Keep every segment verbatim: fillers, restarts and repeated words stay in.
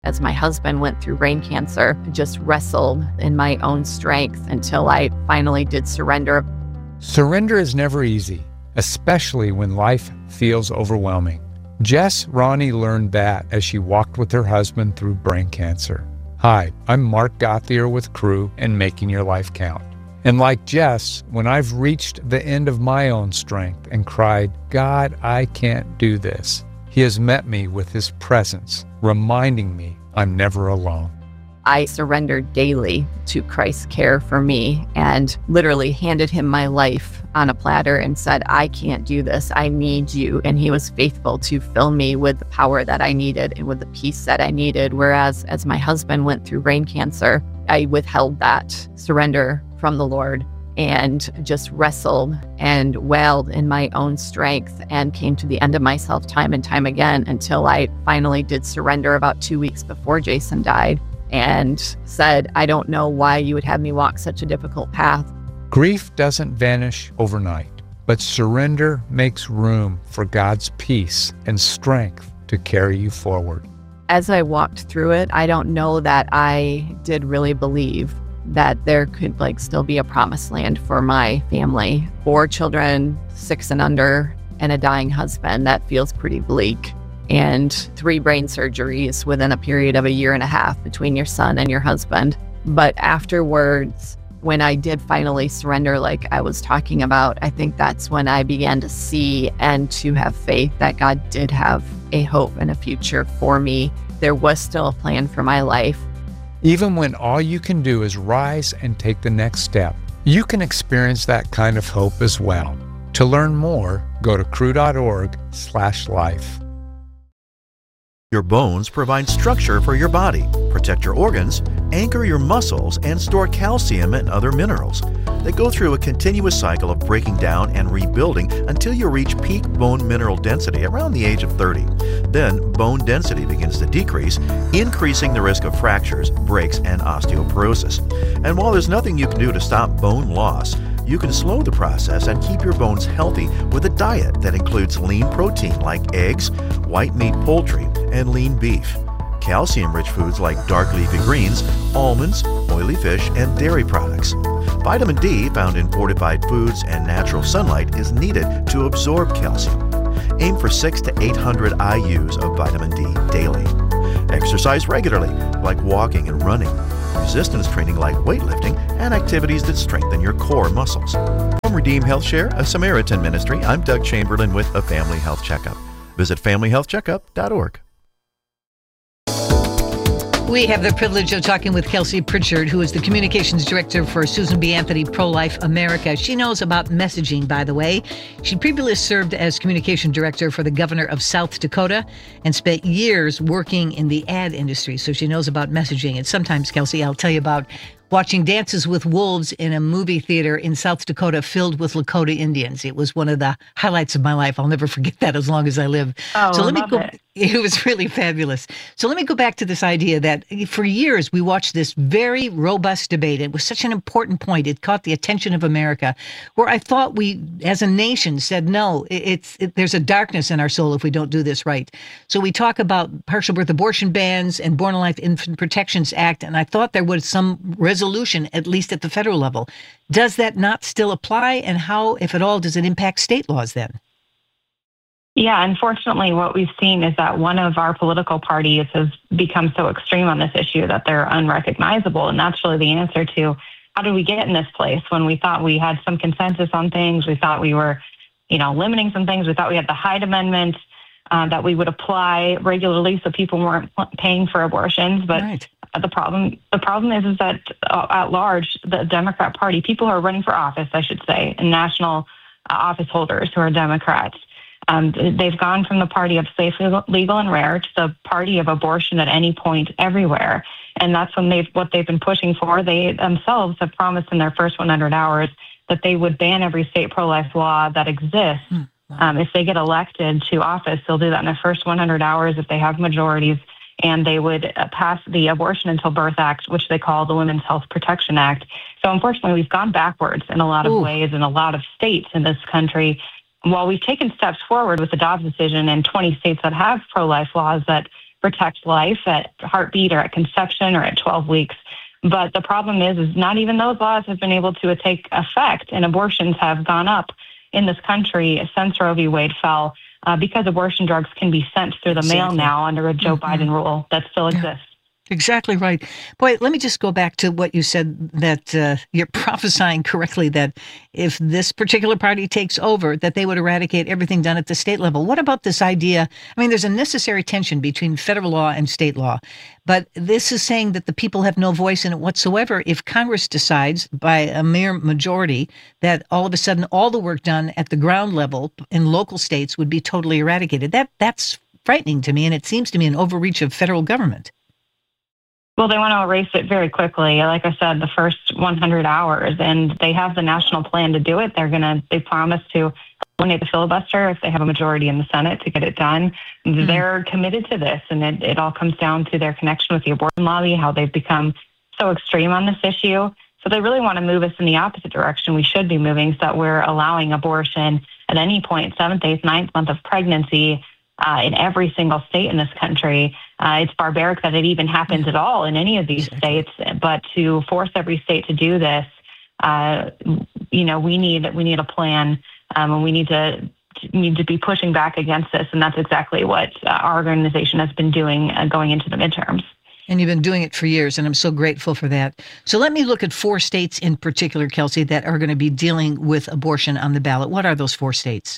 As my husband went through brain cancer, I just wrestled in my own strength until I finally did surrender. Surrender is never easy, especially when life feels overwhelming. Jess Ronnie learned that as she walked with her husband through brain cancer. Hi, I'm Mark Gauthier with Crew and Making Your Life Count. And like Jess, when I've reached the end of my own strength and cried, God, I can't do this, He has met me with His presence, reminding me I'm never alone. I surrendered daily to Christ's care for me and literally handed Him my life on a platter and said, I can't do this. I need you. And He was faithful to fill me with the power that I needed and with the peace that I needed. Whereas as my husband went through brain cancer, I withheld that surrender from the Lord and just wrestled and wailed in my own strength and came to the end of myself time and time again until I finally did surrender about two weeks before Jason died and said, I don't know why you would have me walk such a difficult path. Grief doesn't vanish overnight, but surrender makes room for God's peace and strength to carry you forward. As I walked through it, I don't know that I did really believe that there could like still be a promised land for my family. Four children, six and under, and a dying husband. That feels pretty bleak. And three brain surgeries within a period of a year and a half between your son and your husband. But afterwards, when I did finally surrender, like I was talking about, I think that's when I began to see and to have faith that God did have a hope and a future for me. There was still a plan for my life. Even when all you can do is rise and take the next step, you can experience that kind of hope as well. To learn more, go to crew.org slash life. Your bones provide structure for your body, protect your organs, anchor your muscles, and store calcium and other minerals. They go through a continuous cycle of breaking down and rebuilding until you reach peak bone mineral density around the age of thirty. Then, bone density begins to decrease, increasing the risk of fractures, breaks, and osteoporosis. And while there's nothing you can do to stop bone loss, you can slow the process and keep your bones healthy with a diet that includes lean protein like eggs, white meat poultry, and lean beef. Calcium-rich foods like dark leafy greens, almonds, oily fish, and dairy products. Vitamin D found in fortified foods and natural sunlight is needed to absorb calcium. Aim for six to eight hundred I U's of vitamin D daily. Exercise regularly, like walking and running. Resistance training like weightlifting and activities that strengthen your core muscles. From Redeem Health Share, a Samaritan ministry, I'm Doug Chamberlain with a Family Health Checkup. Visit family health checkup dot org. We have the privilege of talking with Kelsey Pritchard, who is the communications director for Susan B. Anthony Pro-Life America. She knows about messaging, by the way. She previously served as communication director for the governor of South Dakota and spent years working in the ad industry, so she knows about messaging. And sometimes, Kelsey, I'll tell you about watching Dances with Wolves in a movie theater in South Dakota filled with Lakota Indians. It was one of the highlights of my life. I'll never forget that as long as I live. Oh, so let I love me go. It. It was really fabulous. So let me go back to this idea that for years we watched this very robust debate. It was such an important point. It caught the attention of America, where I thought we, as a nation, said, no, it's it, there's a darkness in our soul if we don't do this right. So we talk about partial birth abortion bans and Born Alive Infant Protections Act, and I thought there was some resolution, at least at the federal level. Does that not still apply? And how, if at all, does it impact state laws then? Yeah, unfortunately, what we've seen is that one of our political parties has become so extreme on this issue that they're unrecognizable. And that's really the answer to how did we get in this place when we thought we had some consensus on things. We thought we were, you know, limiting some things. We thought we had the Hyde Amendment uh, that we would apply regularly so people weren't paying for abortions. But right. the problem the problem is, is that uh, at large, the Democrat Party, people who are running for office, I should say, and national uh, office holders who are Democrats, Um, they've gone from the party of safe, legal, and rare to the party of abortion at any point everywhere. And that's when they've, what they've been pushing for. They themselves have promised in their first one hundred hours that they would ban every state pro-life law that exists. Mm, wow. um, if they get elected to office, they'll do that in their first one hundred hours if they have majorities. And they would uh, pass the Abortion Until Birth Act, which they call the Women's Health Protection Act. So unfortunately, we've gone backwards in a lot of Ooh. ways in a lot of states in this country. While we've taken steps forward with the Dobbs decision in twenty states that have pro-life laws that protect life at heartbeat or at conception or at twelve weeks. But the problem is, is not even those laws have been able to take effect, and abortions have gone up in this country since Roe v. Wade fell uh, because abortion drugs can be sent through the exactly. mail now under a Joe mm-hmm. Biden rule that still exists. Exactly right. Boy, let me just go back to what you said, that uh, you're prophesying correctly that if this particular party takes over, that they would eradicate everything done at the state level. What about this idea? I mean, there's a necessary tension between federal law and state law, but this is saying that the people have no voice in it whatsoever if Congress decides by a mere majority that all of a sudden all the work done at the ground level in local states would be totally eradicated. That That's frightening to me, and it seems to me an overreach of federal government. Well, they want to erase it very quickly. Like I said, the first one hundred hours, and they have the national plan to do it. They're going to, they promise to eliminate the filibuster if they have a majority in the Senate to get it done. Mm-hmm. They're committed to this, and it, it all comes down to their connection with the abortion lobby, how they've become so extreme on this issue. So they really want to move us in the opposite direction we should be moving, so that we're allowing abortion at any point, seventh, eighth, ninth month of pregnancy, Uh, in every single state in this country. Uh, it's barbaric that it even happens at all in any of these states, but to force every state to do this, uh, you know, we need we need a plan, um, and we need to need to be pushing back against this, and that's exactly what uh, our organization has been doing uh, going into the midterms. And you've been doing it for years, and I'm so grateful for that. So let me look at four states in particular, Kelsey, that are going to be dealing with abortion on the ballot. What are those four states?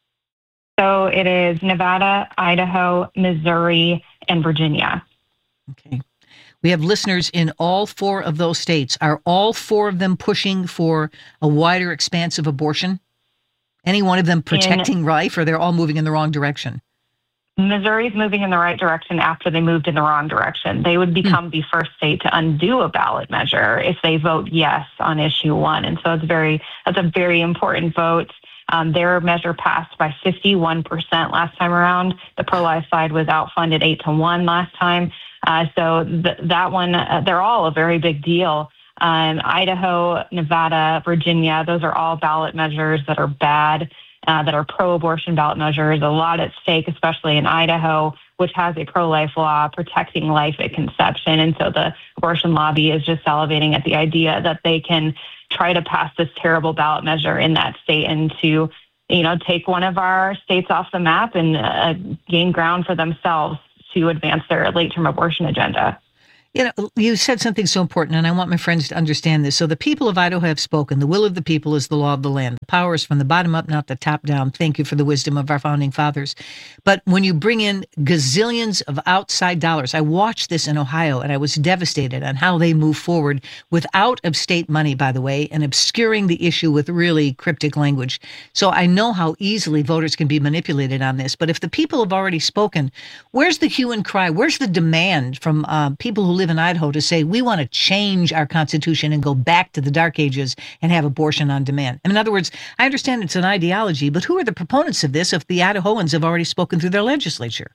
So it is Nevada, Idaho, Missouri, and Virginia. Okay. We have listeners in all four of those states. Are all four of them pushing for a wider expanse of abortion? Any one of them protecting in, life, or they're all moving in the wrong direction? Missouri's moving in the right direction after they moved in the wrong direction. They would become hmm. the first state to undo a ballot measure if they vote yes on issue one. And so it's very that's a very important vote. Um, their measure passed by fifty-one percent last time around. The pro-life side was outfunded eight to one last time. Uh, so th- that one, uh, they're all a very big deal. Um, Idaho, Nevada, Virginia, those are all ballot measures that are bad, uh, that are pro-abortion ballot measures. A lot at stake, especially in Idaho, which has a pro-life law protecting life at conception. And so the abortion lobby is just salivating at the idea that they can try to pass this terrible ballot measure in that state and to, you know, take one of our states off the map and uh, gain ground for themselves to advance their late-term abortion agenda. You know, you said something so important, and I want my friends to understand this. So the people of Idaho have spoken. The will of the people is the law of the land. The power is from the bottom up, not the top down. Thank you for the wisdom of our founding fathers. But when you bring in gazillions of outside dollars, I watched this in Ohio, and I was devastated on how they move forward with out-of-state money, by the way, and obscuring the issue with really cryptic language. So I know how easily voters can be manipulated on this. But if the people have already spoken, where's the hue and cry? Where's the demand from uh, people who live in Idaho to say, we want to change our constitution and go back to the dark ages and have abortion on demand? In other words, I understand it's an ideology, but who are the proponents of this if the Idahoans have already spoken through their legislature?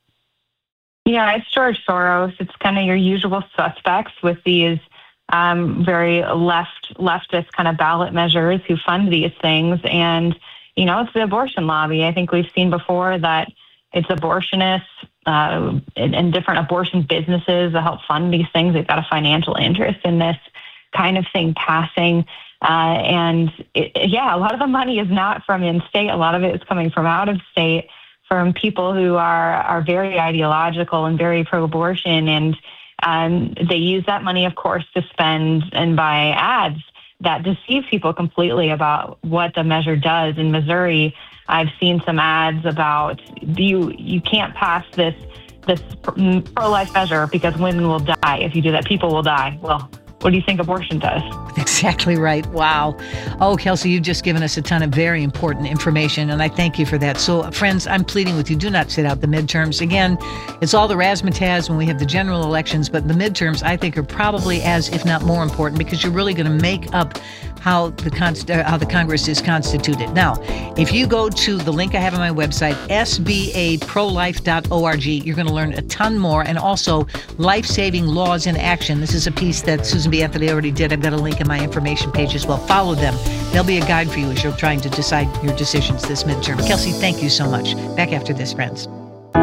Yeah, it's George Soros. It's kind of your usual suspects with these um, very left, leftist kind of ballot measures who fund these things. And, you know, it's the abortion lobby. I think we've seen before that it's abortionists uh, and, and different abortion businesses that help fund these things. They've got a financial interest in this kind of thing passing. Uh, and it, yeah, a lot of the money is not from in-state. A lot of it is coming from out of state, from people who are, are very ideological and very pro-abortion. And um, they use that money, of course, to spend and buy ads that deceive people completely about what the measure does. In Missouri, I've seen some ads about you you can't pass this this pro-life measure because women will die if you do that. People will die. Well, what do you think abortion does? Exactly right. Wow. Oh, Kelsey, you've just given us a ton of very important information, and I thank you for that. So, friends, I'm pleading with you, do not sit out the midterms. Again, it's all the razzmatazz when we have the general elections, but the midterms, I think, are probably as, if not more important, because you're really going to make up how the const- uh, how the Congress is constituted. Now, if you go to the link I have on my website, s b a pro life dot org, you're going to learn a ton more, and also Life-Saving Laws in Action. This is a piece that Susan B. Anthony already did. I've got a link in my information page as well. Follow them. They'll be a guide for you as you're trying to decide your decisions this midterm. Kelsey, thank you so much. Back after this, friends.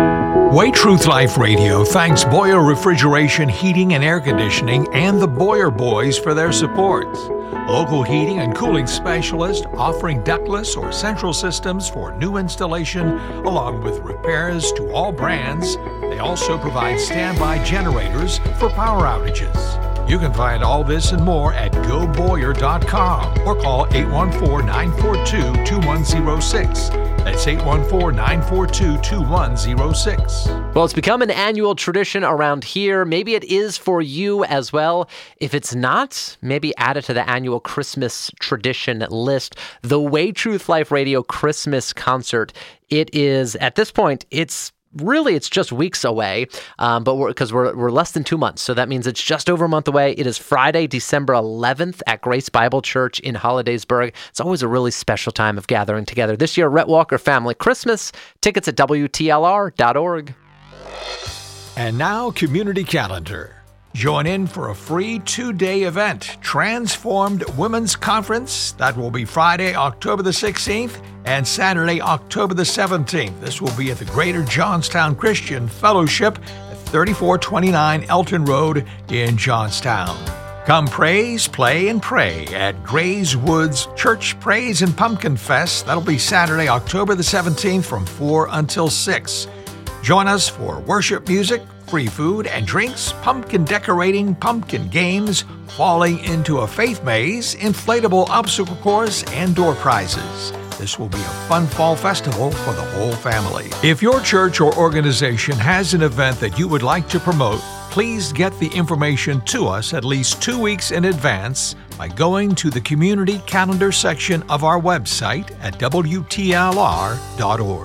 Way Truth Life Radio thanks Boyer Refrigeration, Heating, and Air Conditioning and the Boyer Boys for their support. Local heating and cooling specialist offering ductless or central systems for new installation, along with repairs to all brands. They also provide standby generators for power outages. You can find all this and more at go boyer dot com or call eight one four, nine four two, two one zero six. That's eight one four, nine four two, two one zero six. Well, it's become an annual tradition around here. Maybe it is for you as well. If it's not, maybe add it to the annual Christmas tradition list. The Way Truth Life Radio Christmas Concert. It is, at this point, it's Really, it's just weeks away, um, but because we're, we're we're less than two months, so that means it's just over a month away. It is Friday, December eleventh at Grace Bible Church in Hollidaysburg. It's always a really special time of gathering together. This year, Rhett Walker Family Christmas. Tickets at W T L R dot org. And now, Community Calendar. Join in for a free two-day event, Transformed Women's Conference. That will be Friday, October the sixteenth, and Saturday, October the seventeenth. This will be at the Greater Johnstown Christian Fellowship at thirty-four twenty-nine Elton Road in Johnstown. Come praise, play, and pray at Grays Woods Church Praise and Pumpkin Fest. That'll be Saturday, October the seventeenth from four until six. Join us for worship music, free food and drinks, pumpkin decorating, pumpkin games, falling into a faith maze, inflatable obstacle course, and door prizes. This will be a fun fall festival for the whole family. If your church or organization has an event that you would like to promote, please get the information to us at least two weeks in advance by going to the community calendar section of our website at W T L R dot org.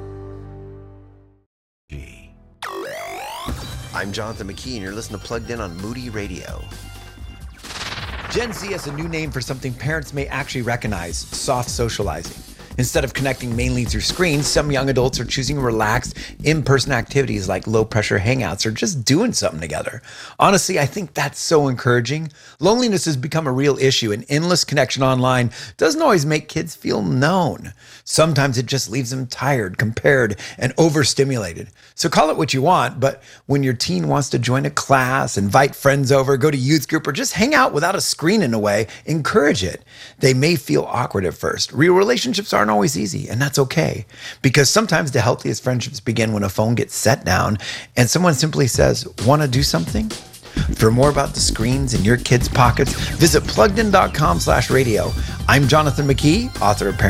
I'm Jonathan McKee, and you're listening to Plugged In on Moody Radio. Gen Z has a new name for something parents may actually recognize: soft socializing. Instead of connecting mainly through screens, some young adults are choosing relaxed, in-person activities like low-pressure hangouts or just doing something together. Honestly, I think that's so encouraging. Loneliness has become a real issue, and endless connection online doesn't always make kids feel known. Sometimes it just leaves them tired, compared, and overstimulated. So call it what you want, but when your teen wants to join a class, invite friends over, go to youth group, or just hang out without a screen in a way, encourage it. They may feel awkward at first. Real relationships aren't always easy, and that's okay. Because sometimes the healthiest friendships begin when a phone gets set down and someone simply says, "Want to do something?" For more about the screens in your kids' pockets, visit pluggedin dot com slash radio. I'm Jonathan McKee, author of Parent